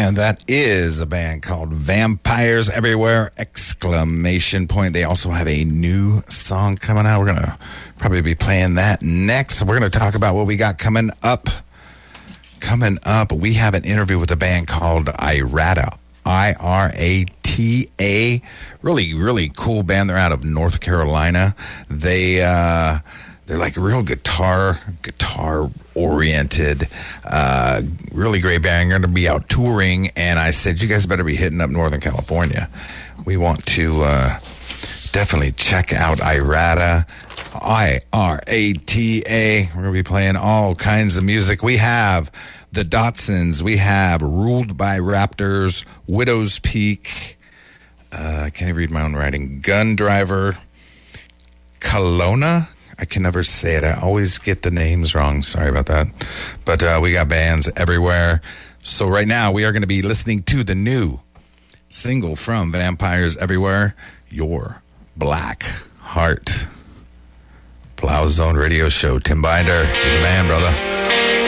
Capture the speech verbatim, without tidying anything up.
And that is a band called Vampires Everywhere! Exclamation point. They also have a new song coming out. We're going to probably be playing that next. We're going to talk about what we got coming up. Coming up, we have an interview with a band called Irata. I R A T A. Really, really cool band. They're out of North Carolina. They, uh... They're like real guitar, guitar-oriented, uh, really great band. They're going to be out touring, and I said, you guys better be hitting up Northern California. We want to uh, definitely check out Irata, I R A T A. We're going to be playing all kinds of music. We have the Dotsons. We have Ruled by Raptors, Widow's Peak. Uh, I can't even read my own writing. Gun Driver, Kelowna. I can never say it. I always get the names wrong. Sorry about that. But uh, we got bands everywhere. So right now we are going to be listening to the new single from Vampires Everywhere, Your Black Heart. Plow Zone Radio Show. Tim Binder, you're the man, brother.